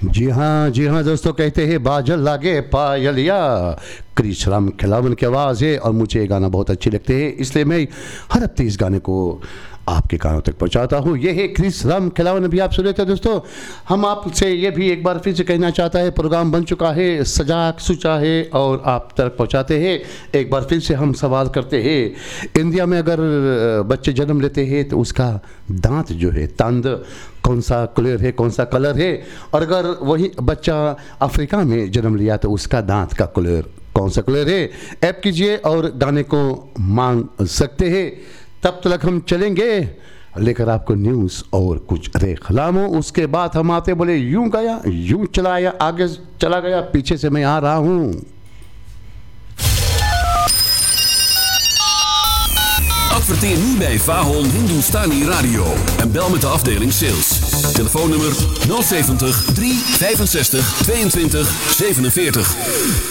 जी हाँ दोस्तों, कहते हैं बाजल लागे पायलिया, क्रिश राम खिलावन की आवाज़ है और मुझे ये गाना बहुत अच्छे लगते हैं, इसलिए मैं हर हफ्ते इस गाने को आपके कानों तक पहुंचाता हूँ। ये है क्रिश राम खिलावन, भी आप सुन रहे थे दोस्तों। हम आपसे ये भी एक बार फिर से कहना चाहता है, प्रोग्राम बन चुका है, सजाग सुचा है और आप तक पहुंचाते हैं। एक बार फिर से हम सवाल करते हैं, इंडिया में अगर बच्चे जन्म लेते हैं तो उसका दांत जो है तांद कौन सा कलर है, कौन सा कलर है, और अगर वही बच्चा अफ्रीका में जन्म लिया तो उसका दांत का कलर कौन सा कलर है। ऐप कीजिए और गाने को मांग सकते हैं। तब तक हम चलेंगे लेकर आपको न्यूज़ और कुछ रेखलामों, उसके बाद हम आते बोले यूं गया यूं चलाया, आगे चला गया, पीछे से मैं आ रहा हूं। Adverteer nu bij Fahon Hindustani Radio en bel met de afdeling sales. Telefoonnummer 070 365 22 47.